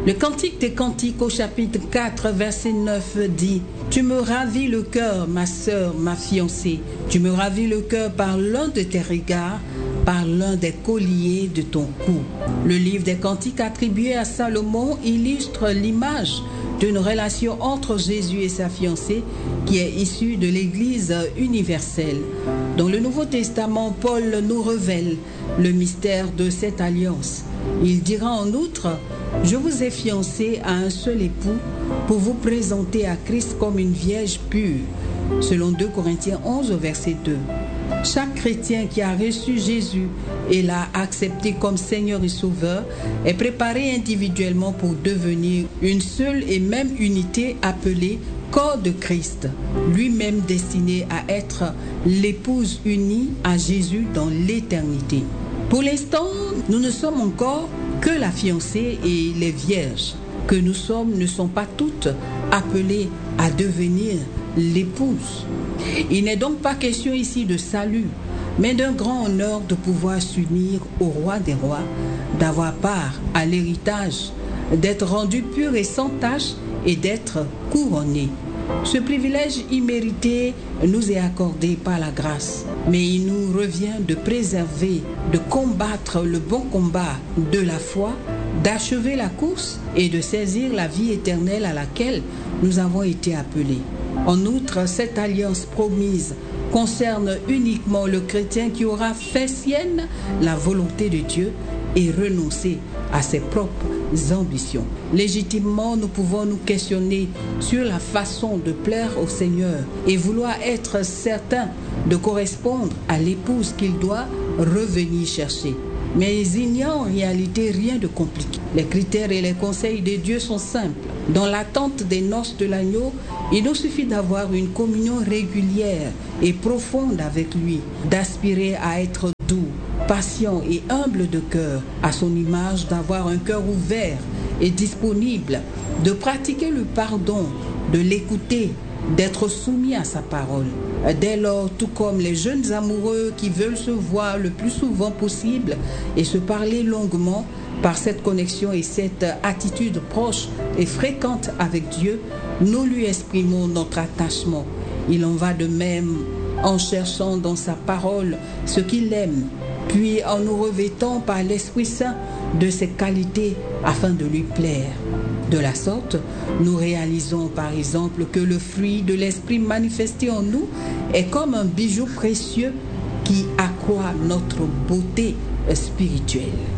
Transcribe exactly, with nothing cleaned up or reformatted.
Le Cantique des Cantiques au chapitre quatre, verset neuf dit « Tu me ravis le cœur, ma sœur, ma fiancée. Tu me ravis le cœur par l'un de tes regards, par l'un des colliers de ton cou. » Le livre des Cantiques attribué à Salomon illustre l'image d'une relation entre Jésus et sa fiancée qui est issue de l'Église universelle. Dans le Nouveau Testament, Paul nous révèle le mystère de cette alliance. Il dira en outre « Je vous ai fiancé à un seul époux pour vous présenter à Christ comme une vierge pure » selon deux Corinthiens onze, verset deux. Chaque chrétien qui a reçu Jésus et l'a accepté comme Seigneur et Sauveur est préparé individuellement pour devenir une seule et même unité appelée corps de Christ, lui-même destiné à être l'épouse unie à Jésus dans l'éternité. Pour l'instant, nous ne sommes encore que la fiancée et les vierges que nous sommes ne sont pas toutes appelées à devenir l'épouse. Il n'est donc pas question ici de salut, mais d'un grand honneur de pouvoir s'unir au roi des rois, d'avoir part à l'héritage, d'être rendu pur et sans tache et d'être couronné. Ce privilège immérité nous est accordé par la grâce, mais il nous revient de préserver, de combattre le bon combat de la foi, d'achever la course et de saisir la vie éternelle à laquelle nous avons été appelés. En outre, cette alliance promise concerne uniquement le chrétien qui aura fait sienne la volonté de Dieu et renoncé à ses propres ambitions. Légitimement, nous pouvons nous questionner sur la façon de plaire au Seigneur et vouloir être certain de correspondre à l'épouse qu'il doit revenir chercher. Mais il n'y a en réalité rien de compliqué. Les critères et les conseils de Dieu sont simples. Dans l'attente des noces de l'agneau, il nous suffit d'avoir une communion régulière et profonde avec lui, d'aspirer à être doux, patient et humble de cœur, à son image, d'avoir un cœur ouvert et disponible, de pratiquer le pardon, de l'écouter, d'être soumis à sa parole. Dès lors, tout comme les jeunes amoureux qui veulent se voir le plus souvent possible et se parler longuement, par cette connexion et cette attitude proche et fréquente avec Dieu, nous lui exprimons notre attachement. Il en va de même en cherchant dans sa parole ce qu'il aime, puis en nous revêtant par l'Esprit Saint de ses qualités afin de lui plaire. De la sorte, nous réalisons par exemple que le fruit de l'Esprit manifesté en nous est comme un bijou précieux qui accroît notre beauté spirituelle.